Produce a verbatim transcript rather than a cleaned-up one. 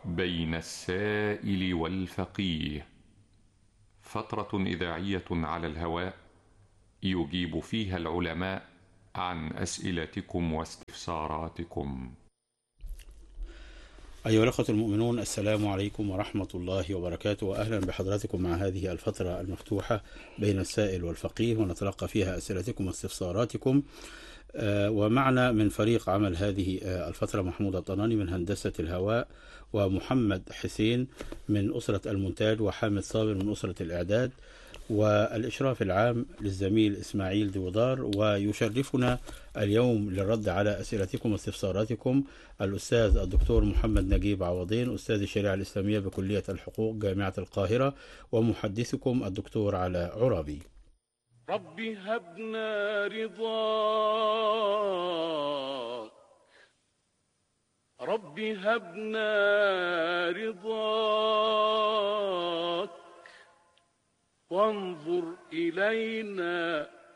بين السائل والفقيه، فترة إذاعية على الهواء يجيب فيها العلماء عن أسئلتكم واستفساراتكم. أيها الأخوة المؤمنون، السلام عليكم ورحمة الله وبركاته، وأهلا بحضراتكم مع هذه الفترة المفتوحة بين السائل والفقيه، ونتلقى فيها أسئلتكم واستفساراتكم. ومعنا من فريق عمل هذه الفترة محمود الطناني من هندسة الهواء، ومحمد حسين من أسرة المونتاج، وحامد صابر من أسرة الإعداد، والإشراف العام للزميل إسماعيل دوودار. ويشرفنا اليوم للرد على أسئلتكم واستفساراتكم الأستاذ الدكتور محمد نجيب عوضين، أستاذ الشريعة الإسلامية بكلية الحقوق جامعة القاهرة، ومحدثكم الدكتور علاء عرابي. رب هبنا رضاك، رب هبنا رضاك، وانظر إلينا